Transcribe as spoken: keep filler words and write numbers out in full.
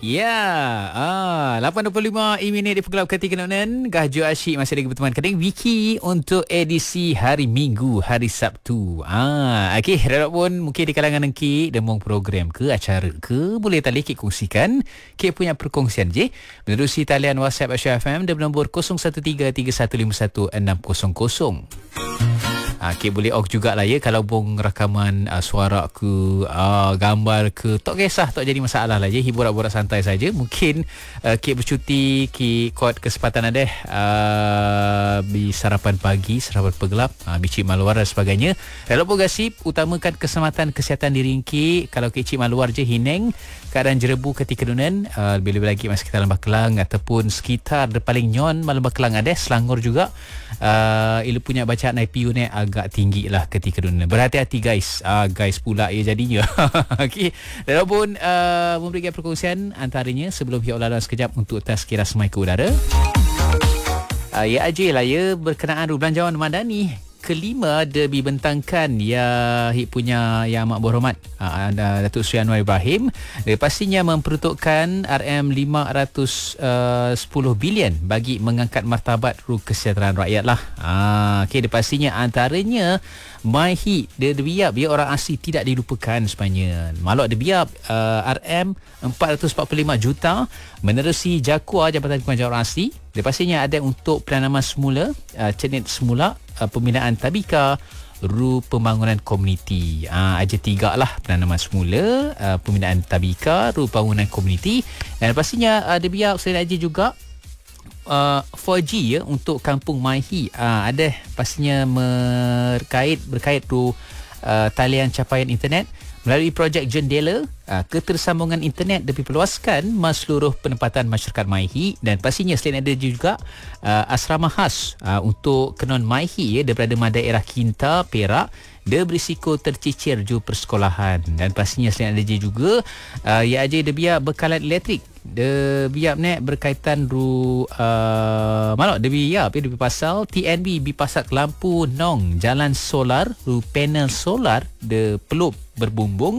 Ya, ah, lapan dua puluh lima minit di Pergelap Ketika Nonen. Gahjo Asyik masih lagi berteman Kadang Wiki untuk edisi hari Minggu, hari Sabtu. Ah, okey, harap pun mungkin di kalangan engki demong program ke acara ke, boleh tali kik kongsikan. Kik punya perkongsian je menerusi talian WhatsApp Asy F M dengan nombor kosong satu tiga tiga satu lima satu enam kosong kosong. Okay, boleh ok jugalah ya kalau bong rakaman uh, suara ke, uh, gambar ke, tak kisah, tak jadi masalah lah je. Hiburan-hiburan santai saja. Mungkin uh, Kik bercuti, Kik kot kesempatan ada uh, di sarapan pagi, sarapan Pergelap, uh, bicik maluar dan sebagainya. Kalau pun gasip, utamakan keselamatan kesihatan diri Kik. Kalau Kik cik maluar je hineng, keadaan jerebu ketika dunan, uh, lebih-lebih lagi masa kita Lembah Kelang ataupun sekitar de paling nyon Lembah Kelang ada, Selangor juga. Uh, ilu punya bacaan I P U ni agak tinggi lah ketika dunia. Berhati-hati guys. Uh, guys pula ya jadinya. Okey. Dan pun uh, memberikan perkongsian antaranya sebelum hiap laluan sekejap untuk tazkirah semai ke udara. Uh, ya aje lah ya berkenaan belanjawan madani kelima dia dibentangkan ya hik punya yang amat berhormat uh, Datuk Seri Anwar Ibrahim. Dia pastinya memperuntukkan R M lima ratus sepuluh bilion bagi mengangkat martabat ru kesejahteraan rakyat lah. Uh, okay, dia pastinya antaranya MyHi dia biar biar orang asli tidak dilupakan sebenarnya. Maluk dia biar uh, R M empat ratus empat puluh lima juta menerusi Jakua Jabatan Kewanjaran Orang Asli. Dia pastinya ada untuk penanaman semula, uh, cenit semula, uh, pembinaan tabika, ru pembangunan komuniti. Ah, aja tiga lah, penanaman semula, uh, pembinaan tabika, ru pembangunan komuniti. Dan pastinya ada uh, biar selain aja juga uh, empat G ya untuk kampung MyHi. Uh, ada pastinya berkait berkait ru uh, talian capaian internet melalui projek Jendela. Uh, ketersambungan internet diperluaskan mas seluruh penempatan masyarakat MyHi. Dan pastinya selain ada juga uh, asrama khas uh, untuk kenon MyHi ya, daripada daerah Kinta, Perak, dia berisiko tercicir ju persekolahan. Dan pastinya selain ada juga uh, ya aja dia biar bekalan elektrik. Dia biar ni berkaitan ru uh, malak dia biar dia pasal T N B bipasal lampu nong jalan solar ru panel solar de peluk berbumbung